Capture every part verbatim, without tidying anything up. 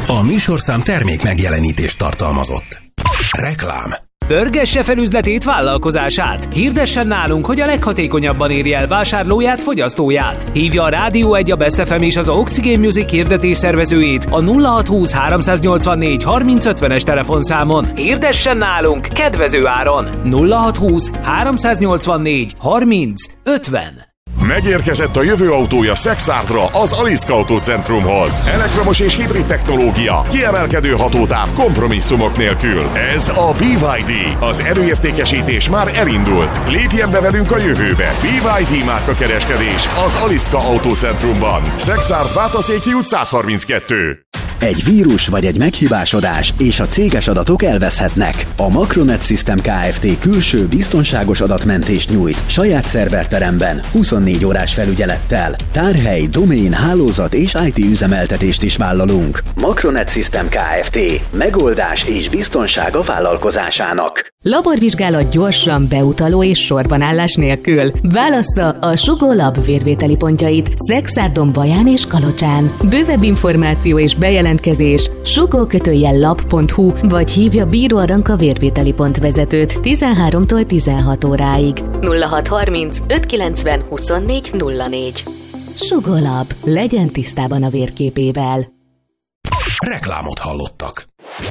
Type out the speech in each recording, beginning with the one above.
A műsorszám termék megjelenítést tartalmazott. Reklám. Pörgesse fel üzletét, vállalkozását. Hirdessen nálunk, hogy a leghatékonyabban érje el vásárlóját, fogyasztóját. Hívja a Rádió egy, a Best ef em és az Oxygen Music hirdetés szervezőjét a nulla hat húsz háromszáznyolcvannégy harminc ötvenes telefonszámon. Hirdessen nálunk kedvező áron. nulla hat húsz háromszáznyolcvannégy harminc ötven. Megérkezett a jövő autója Szexárdra, az Aliszka Autócentrumhoz. Elektromos és hibrid technológia, kiemelkedő hatótáv kompromisszumok nélkül. Ez a bé vé dé. Az erőértékesítés már elindult. Lépjen be velünk a jövőbe. bé vé dé márka kereskedés az Aliszka Autócentrumban. Szexárd, Bátaszéki út száz harminckettő. Egy vírus vagy egy meghibásodás, és a céges adatok elveszhetnek. A Makronet System Kft. Külső biztonságos adatmentést nyújt saját szerverteremben, huszonnégy órás felügyelettel. Tárhely, domén, hálózat és i té üzemeltetést is vállalunk. Makronet System Kft. Megoldás és biztonság a vállalkozásának. Laborvizsgálat gyorsan, beutaló és sorbanállás nélkül. Válassza a Sugó Lab vérvételi pontjait Szexárdon, Baján és Kalocsán. Bővebb információ és bejelentkezés sugó kötőjel lab pont hu, vagy hívja Bíró Aranka vérvételi pont vezetőt tizenháromtól tizenhat óráig. nulla hat harminc ötszázkilencven huszonnégy nulla négy. Sugó Lab. Legyen tisztában a vérképével. Reklámot hallottak.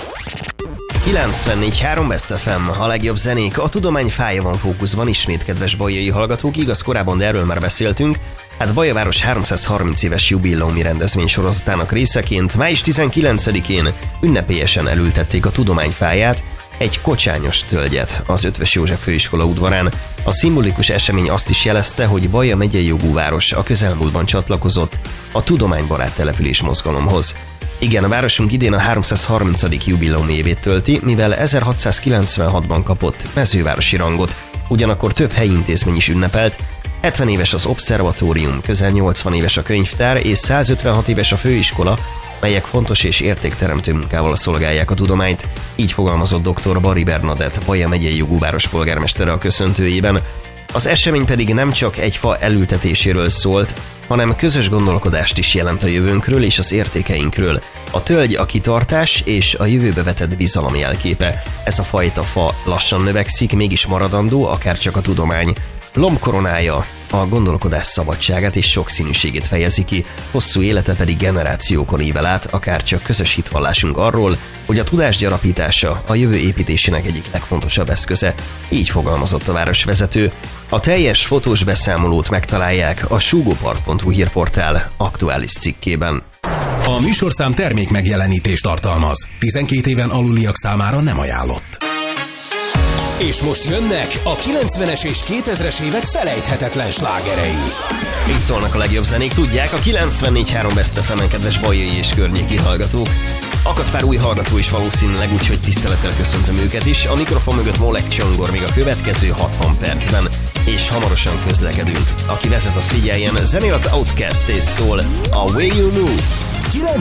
kilencvennégy három Best ef em, a legjobb zenék, a tudomány fája van fókuszban ismét, kedves bajai hallgatók, igaz korábban, de erről már beszéltünk. Hát Bajaváros háromszázharminc éves jubileumi rendezvény sorozatának részeként május tizenkilencedikén ünnepélyesen elültették a tudományfáját, egy kocsányos tölgyet az Eötvös József főiskola udvarán. A szimbolikus esemény azt is jelezte, hogy Baja megyei jogú város a közelmúltban csatlakozott a tudománybarát település mozgalomhoz. Igen, a városunk idén a háromszázharmincadik jubileumi évét tölti, mivel ezerhatszázkilencvenhatban kapott mezővárosi rangot, ugyanakkor több helyi intézmény is ünnepelt. hetven éves az obszervatórium, közel nyolcvan éves a könyvtár és százötvenhat éves a főiskola, melyek fontos és értékteremtő munkával szolgálják a tudományt. Így fogalmazott dr. Bari Bernadett, Baja megyei jogú várospolgármestere a köszöntőjében. Az esemény pedig nem csak egy fa elültetéséről szólt, hanem közös gondolkodást is jelent a jövőnkről és az értékeinkről. A tölgy a kitartás és a jövőbe vetett bizalom jelképe. Ez a fajta fa lassan növekszik, mégis maradandó, akár csak a tudomány. Lombkoronája a gondolkodás szabadságát és sokszínűségét fejezi ki, hosszú élete pedig generációkon ível át, akár csak közös hitvallásunk arról, hogy a tudás gyarapítása a jövő építésének egyik legfontosabb eszköze, így fogalmazott a városvezető. A teljes fotós beszámolót megtalálják a sugópark pont hu hírportál aktuális cikkében. A műsorszám termék megjelenítést tartalmaz. tizenkét éven aluliak számára nem ajánlott. És most jönnek a kilencvenes és kétezres évek felejthetetlen slágerei. Így szólnak a legjobb zenék, tudják, a kilencvennégy három Best ef em-en, kedves bajai és környéki hallgatók. Akadt pár új hallgató is valószínűleg, úgyhogy tisztelettel köszöntöm őket is. A mikrofon mögött Molek Csongor még a következő hatvan percben, és hamarosan közlekedünk. Aki vezet, az figyeljen, zenél az Outcast és szól a Way You Move. kilencvennégy